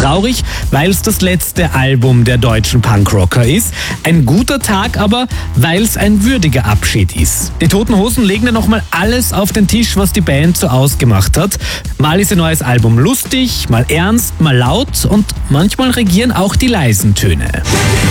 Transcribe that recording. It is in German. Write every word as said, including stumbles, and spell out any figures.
Traurig, weil es das letzte Album der deutschen Punkrocker ist. Ein guter Tag aber, weil es ein würdiger Abschied ist. Die Toten Hosen legen dann nochmal alles auf den Tisch, was die Band so ausgemacht hat. Mal ist ihr neues Album lustig, mal ernst, mal laut und manchmal regieren auch die leisen Töne.